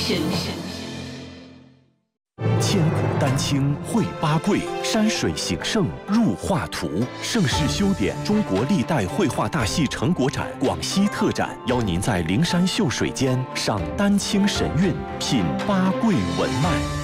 千古丹青绘八桂，山水形胜入画图。盛世修典中国历代绘画大戏成果展广西特展，邀您在灵山秀水间赏丹青神韵，品八桂文脉。